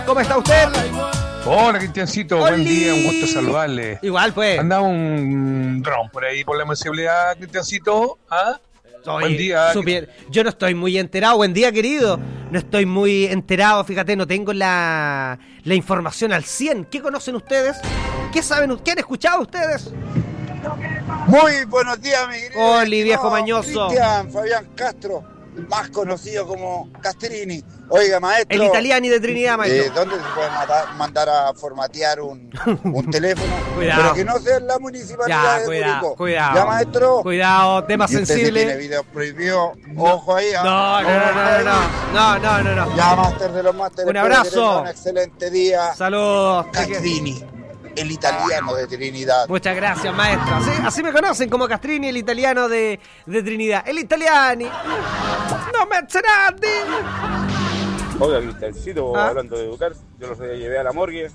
¿Cómo está usted? Hola, Cristiancito, buen día, un gusto saludarle. Igual, pues. Andaba un dron por ahí por la municipalidad, Cristiancito. ¿Ah? Buen día. Yo no estoy muy enterado. Buen día, querido. No estoy muy enterado, fíjate, no tengo la información al 100. ¿Qué conocen ustedes? ¿Qué saben? ¿Qué han escuchado ustedes? Muy buenos días, mi querido. Oli, viejo mañoso. Cristian Fabián Castro, más conocido como Castrini. Oiga, maestro. El Italiani de Trinidad, maestro. ¿Dónde se puede mandar a formatear un teléfono? Cuidado. Pero que no sea en la municipalidad de Curicó. Cuidado. Ya, maestro. Cuidado, tema sensible. Tiene videos prohibidos. Ojo ahí. No. Ya, máster de los másteres. Un abrazo. Un excelente día. Saludos. Castrini, el italiano de Trinidad. Muchas gracias, maestro. Así me conocen como Castrini, el italiano de Trinidad. El Italiani. No me cerrati. Oiga, Cristiancito, hablando de educar, yo los llevé a la morgue